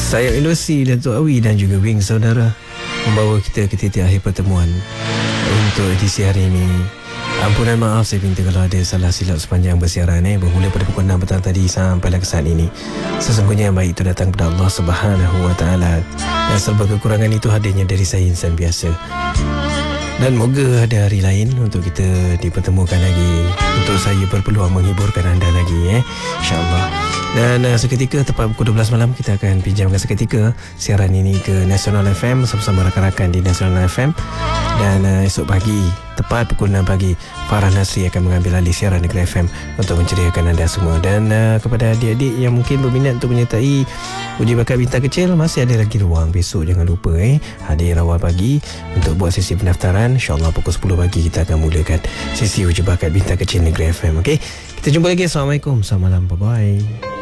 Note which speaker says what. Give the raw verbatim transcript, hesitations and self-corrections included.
Speaker 1: Saya Indosri, Datuk Awi dan juga Wing saudara membawa kita ke titik akhir pertemuan untuk edisi hari ini. Ampunan maaf saya minta kalau ada salah silap sepanjang bersiaran eh bermula pada pukul enam petang tadi sampai ke saat ini. Sesungguhnya yang baik itu datang kepada Allah Subhanahu Wa Taala dan serba kekurangan itu hadirnya dari saya insan biasa. Dan moga ada hari lain untuk kita dipertemukan lagi, untuk saya berpeluang menghiburkan anda lagi eh insya-Allah. Dan uh, seketika tepat pukul dua belas malam kita akan pinjamkan seketika siaran ini ke Nasional F M bersama-sama rakan-rakan di Nasional F M. Dan uh, esok pagi tepat pukul enam pagi Farah Nasri akan mengambil alih siaran Negeri F M untuk menceriakan anda semua. Dan uh, kepada adik-adik yang mungkin berminat untuk menyertai uji bakat bintang kecil, masih ada lagi ruang. Besok jangan lupa eh hadir awal pagi untuk buat sesi pendaftaran. InsyaAllah pukul sepuluh pagi kita akan mulakan sesi uji bakat bintang kecil Negeri F M. Okey, kita jumpa lagi. Assalamualaikum, selamat malam, bye bye.